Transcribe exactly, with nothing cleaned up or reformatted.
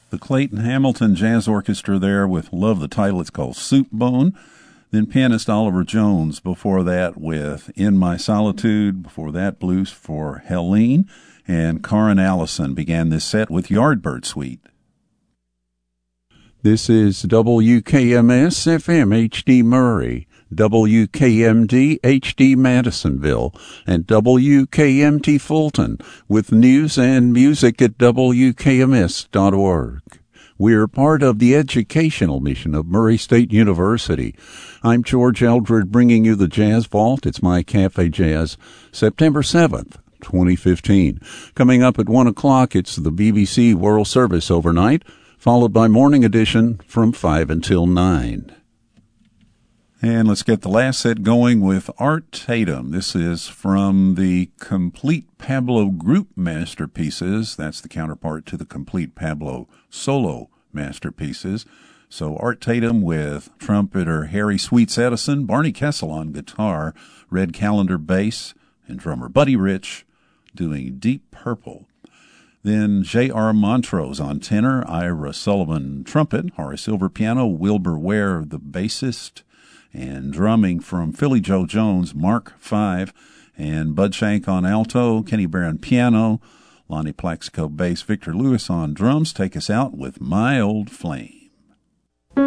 The Clayton Hamilton Jazz Orchestra there with Love the Title. It's called Soup Bone. Then pianist Oliver Jones before that with In My Solitude. Before that, blues for Helene. And Karin Allison began this set with Yardbird Suite. This is W K M S F M H D Murray, W K M D H D Madisonville, and W K M T Fulton with news and music at W K M S dot org. We're part of the educational mission of Murray State University. I'm George Eldred bringing you the Jazz Vault. It's my Cafe Jazz, September seventh, twenty fifteen. Coming up at one o'clock, it's the B B C World Service overnight, followed by Morning Edition from five until nine. And let's get the last set going with Art Tatum. This is from the Complete Pablo Group Masterpieces. That's the counterpart to the Complete Pablo Solo Masterpieces. So Art Tatum with trumpeter Harry Sweets Edison, Barney Kessel on guitar, Red Callender bass, and drummer Buddy Rich doing Deep Purple. Then J R. Montrose on tenor, Ira Sullivan trumpet, Horace Silver piano, Wilbur Ware the bassist, and drumming from Philly Joe Jones, Mark five, and Bud Shank on alto, Kenny Barron piano, Lonnie Plaxico bass, Victor Lewis on drums. Take us out with My Old Flame.